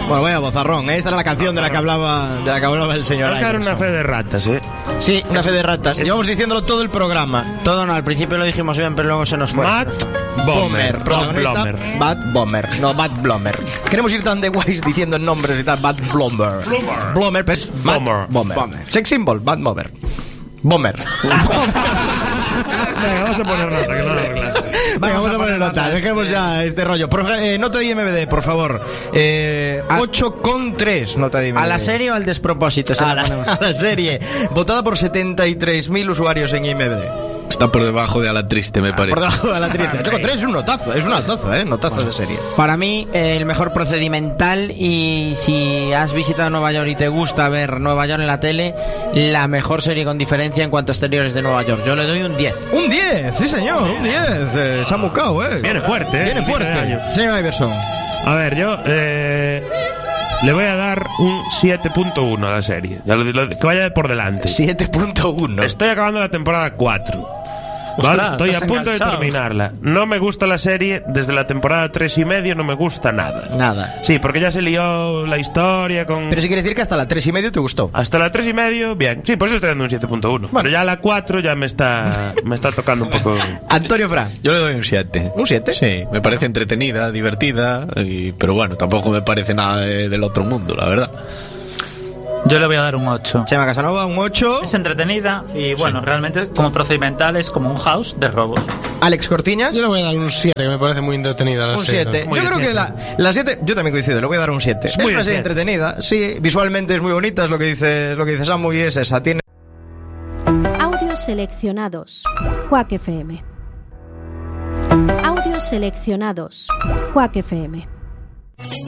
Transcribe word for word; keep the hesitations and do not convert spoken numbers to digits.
Bueno, vaya bozarrón, ¿eh? Esta era la canción de la que hablaba, de la que hablaba el señor Oscar era una fe de ratas, ¿eh? Sí, una fe de ratas. Llevamos diciéndolo todo el programa. Todo no, al principio lo dijimos bien, pero luego se nos fue. Matt Bomer. Protagonista, Bad Bomber. No, Bad Blommer. Queremos ir tan de guays diciendo nombres y tal. Bad Blomber. Blommer. Blommer, pues Matt Bomber. Bomber. Bomber. Sex symbol, Bad Bomber. Bomber. Venga, vamos a poner nota, que no lo arreglas. Venga, vamos a poner nota. Dejemos ya este rollo. Por, eh, nota de I M D B, por favor. Eh, ocho coma tres nota de I M D B. ¿A la serie o al despropósito? Se A la la, ponemos. a la serie. Votada por setenta y tres mil usuarios en I M D B. Está por debajo de A la Triste, me parece. Por debajo de la triste. ocho coma tres es un notazo, es una notaza, ¿eh? Notaza de serie. Para mí, eh, el mejor procedimental. Y si has visitado Nueva York y te gusta ver Nueva York en la tele, la mejor serie con diferencia en cuanto a exteriores de Nueva York. Yo le doy un diez. Un diez, sí señor, un diez. Eh, se ha mucado, ¿eh? Viene fuerte, ¿eh? Viene Inicio de fuerte. año. Señor Iverson. A ver, yo eh, le voy a dar un siete punto uno a la serie. Ya lo- lo- que vaya por delante. siete punto uno. Estoy acabando la temporada cuatro. ¿Vale? Ostras, Estoy a estás punto enganchado. de terminarla. No me gusta la serie desde la temporada tres y medio, no me gusta nada. Nada. Sí, porque ya se lió la historia con... Pero si quiere decir que hasta la tres y medio te gustó. Hasta la tres y medio, bien. Sí, por eso estoy dando un siete punto uno. Pero ya la cuatro ya me está, me está tocando un poco... Antonio Fran. Yo le doy un siete. ¿Un siete? Sí, me parece entretenida, divertida, y, pero bueno, tampoco me parece nada de- del otro mundo, la verdad. Yo le voy a dar un ocho. Chema Casanova, un ocho. Es entretenida y bueno, realmente como procedimental es como un house de robos. Alex Cortiñas. Yo le voy a dar un siete, que me parece muy entretenida la Un serie. siete. Muy Yo creo bien, que la, la siete, yo también coincido, le voy a dar un siete. Es, muy una de serie siete. entretenida, sí, visualmente es muy bonita, es lo que dice, es lo que dice Samu y es esa. Tiene Audios seleccionados. Quack F M. Audios seleccionados. Quack F M.